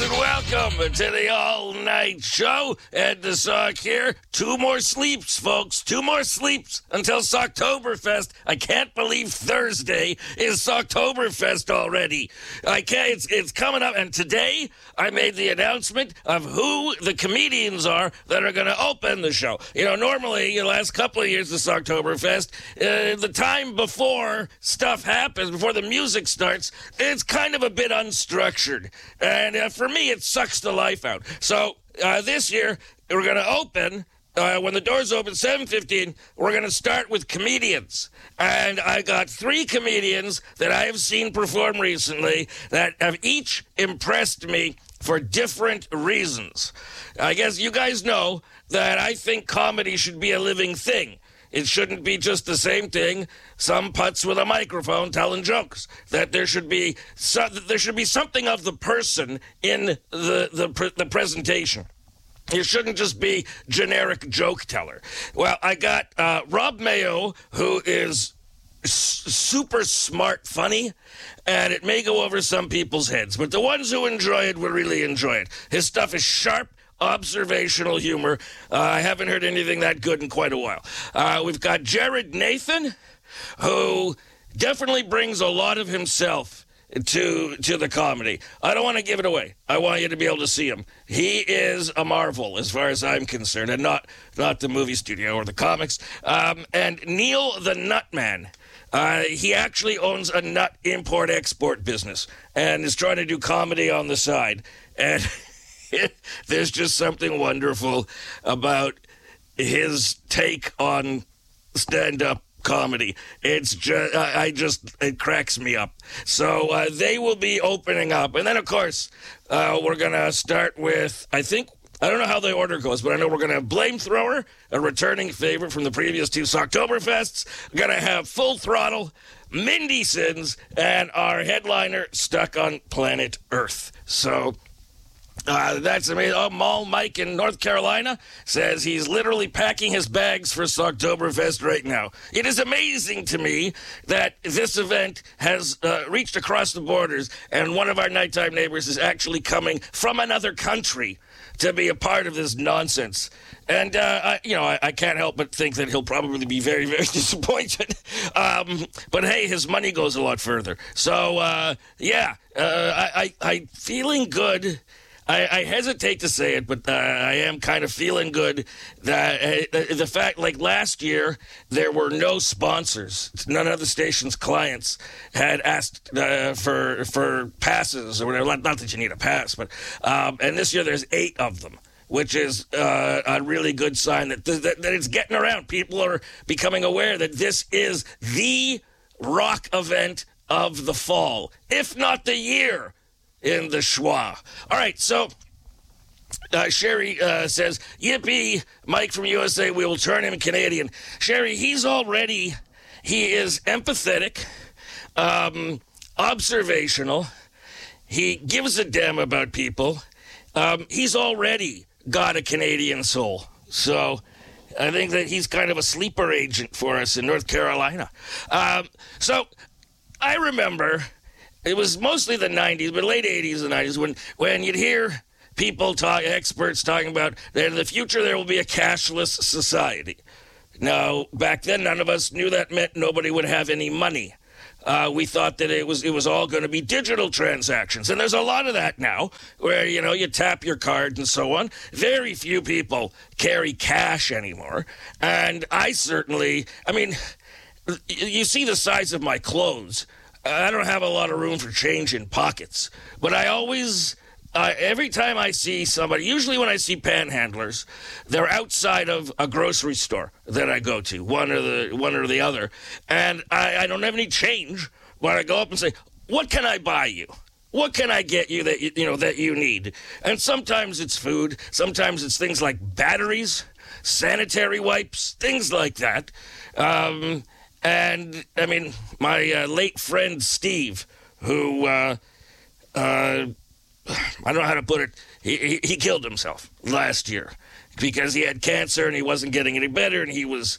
and welcome to the all-night show. Ed the Sock here. 2 more sleeps, folks. 2 more sleeps until Socktoberfest. I can't believe Thursday is Socktoberfest already. I can't. It's coming up, and today I made the announcement of who the comedians are that are going to open the show. You know, normally, the last couple of years of Socktoberfest, the time before stuff happens, before the music starts, it's kind of a bit unstructured. And for me, it sucks the life out. So this year, we're going to open, when the doors open 7:15, we're going to start with comedians. And I got 3 comedians that I have seen perform recently that have each impressed me for different reasons. I guess you guys know that I think comedy should be a living thing. It shouldn't be just the same thing, some putz with a microphone telling jokes. That there should be something of the person in the presentation. You shouldn't just be generic joke teller. Well, I got Rob Mayo, who is super smart, funny, and it may go over some people's heads, but the ones who enjoy it will really enjoy it. His stuff is sharp, observational humor. I haven't heard anything that good in quite a while. We've got Jared Nathan, who definitely brings a lot of himself to the comedy. I don't want to give it away. I want you to be able to see him. He is a marvel as far as I'm concerned, and not the movie studio or the comics. And Neil the Nutman. He actually owns a nut import-export business and is trying to do comedy on the side. And there's just something wonderful about his take on stand-up comedy. It's just, it cracks me up. So they will be opening up. And then, of course, we're going to start with, I don't know how the order goes, but I know we're going to have Blamethrower, a returning favorite from the previous 2 Socktoberfests. We're going to have Full Throttle, Mindy Sins, and our headliner, Stuck on Planet Earth. So that's amazing. Oh, Mall Mike in North Carolina says he's literally packing his bags for Socktoberfest right now. It is amazing to me that this event has reached across the borders, and one of our nighttime neighbors is actually coming from another country to be a part of this nonsense. And, I can't help but think that he'll probably be very, very disappointed. But, hey, his money goes a lot further. So, I'm feeling good. I hesitate to say it, but I am kind of feeling good that the fact, like last year, there were no sponsors. None of the station's clients had asked for passes or whatever. Not that you need a pass, but and this year there's 8 of them, which is a really good sign that it's getting around. People are becoming aware that this is the rock event of the fall, if not the year, in the schwa. All right, so Sherry says, yippee, Mike from USA, we will turn him Canadian. Sherry, he is empathetic, observational, he gives a damn about people. He's already got a Canadian soul. So I think that he's kind of a sleeper agent for us in North Carolina. So I remember, it was mostly the 90s, but late 80s and 90s, when you'd hear people experts talking about that in the future there will be a cashless society. Now, back then, none of us knew that meant nobody would have any money. We thought that it was all going to be digital transactions. And there's a lot of that now, where, you tap your card and so on. Very few people carry cash anymore. And you see the size of my clothes. I don't have a lot of room for change in pockets, but I always, every time I see somebody, usually when I see panhandlers, they're outside of a grocery store that I go to, one or the other, and I don't have any change, but I go up and say, what can I buy you? What can I get you that you need? And sometimes it's food, sometimes it's things like batteries, sanitary wipes, things like that. And, my late friend Steve, who, I don't know how to put it, he killed himself last year because he had cancer and he wasn't getting any better and he was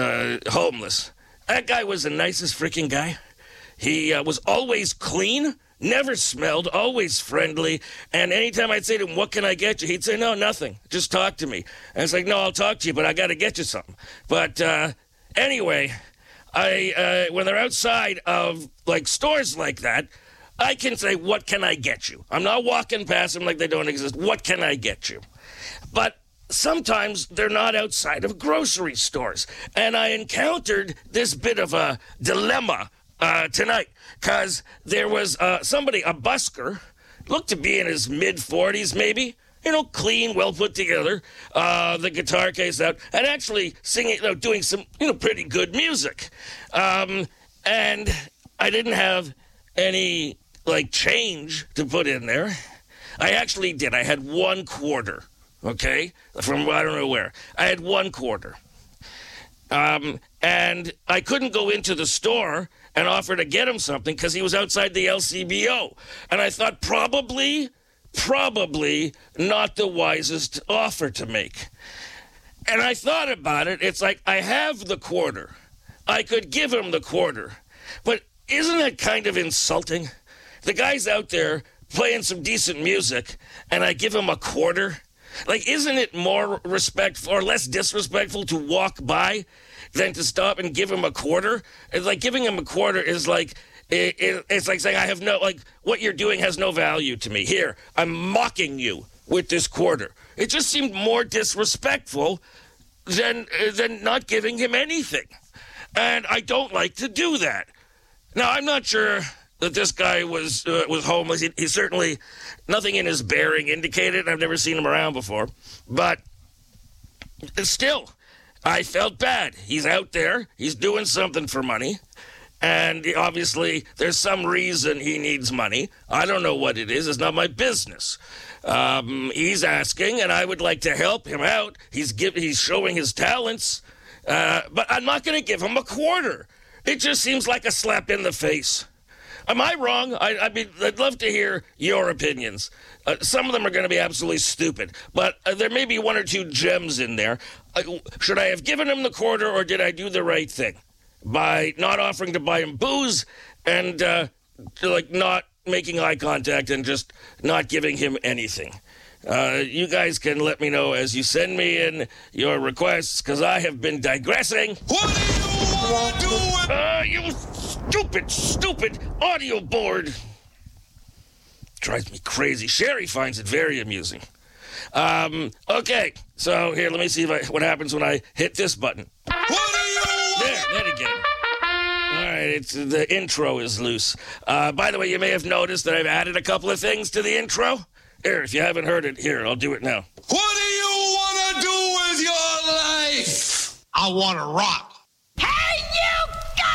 homeless. That guy was the nicest freaking guy. He was always clean never smelled, always friendly. And anytime I'd say to him, what can I get you? He'd say, no, nothing. Just talk to me. And it's like, no, I'll talk to you, but I got to get you something. But anyway, when they're outside of like stores like that, I can say, what can I get you? I'm not walking past them like they don't exist. What can I get you? But sometimes they're not outside of grocery stores. And I encountered this bit of a dilemma tonight because there was somebody, a busker, looked to be in his mid-40s maybe, clean, well put together, the guitar case out, and actually singing, doing some, pretty good music. And I didn't have any, change to put in there. I actually did. I had $1, okay, from I don't know where. I had $1. And I couldn't go into the store and offer to get him something because he was outside the LCBO. And I thought probably not the wisest offer to make. And I thought about it. It's like, I have the $1. I could give him the $1. But isn't it kind of insulting? The guy's out there playing some decent music, and I give him $1? Isn't it more respectful or less disrespectful to walk by than to stop and give him $1? It's like giving him $1 is like, it's like saying, I have no, what you're doing has no value to me. Here, I'm mocking you with this $1. It just seemed more disrespectful than not giving him anything. And I don't like to do that. Now, I'm not sure that this guy was homeless. He certainly, nothing in his bearing indicated. I've never seen him around before. But still, I felt bad. He's out there. He's doing something for money. And obviously, there's some reason he needs money. I don't know what it is. It's not my business. He's asking, and I would like to help him out. He's showing his talents. But I'm not going to give him $1. It just seems like a slap in the face. Am I wrong? I mean, I'd love to hear your opinions. Some of them are going to be absolutely stupid, but there may be 1 or 2 gems in there. Should I have given him the $1, or did I do the right thing by not offering to buy him booze and not making eye contact and just not giving him anything? You guys can let me know as you send me in your requests, because I have been digressing. What do you want to do with... You stupid audio board. Drives me crazy. Sherry finds it very amusing. Okay, so here, let me see what happens when I hit this button. What do you want? There again. All right, the intro is loose. By the way, you may have noticed that I've added a couple of things to the intro. Here, if you haven't heard it, here, I'll do it now. What do you want to do with your life? I want to rock. Hey, you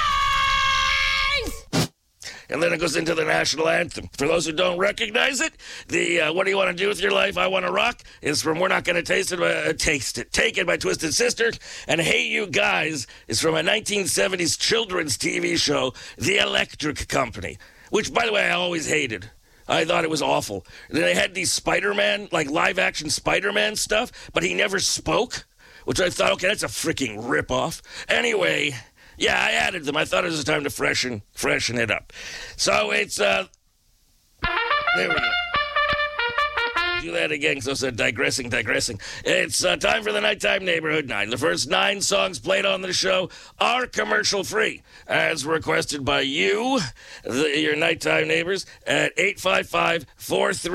guys! And then it goes into the national anthem. For those who don't recognize it, the What Do You Want to Do With Your Life, I Want to Rock is from We're Not Gonna Taste It, Take It by Twisted Sister. And Hey You Guys is from a 1970s children's TV show, The Electric Company, which, by the way, I always hated. I thought it was awful. They had these Spider-Man, live-action Spider-Man stuff, but he never spoke, which I thought, okay, that's a freaking rip-off. Anyway, yeah, I added them. I thought it was time to freshen it up. So it's, there we go. Do that again, because I said digressing. It's time for the Nighttime Neighborhood 9. The first 9 songs played on the show are commercial-free, as requested by you, your nighttime neighbors, at 855-43...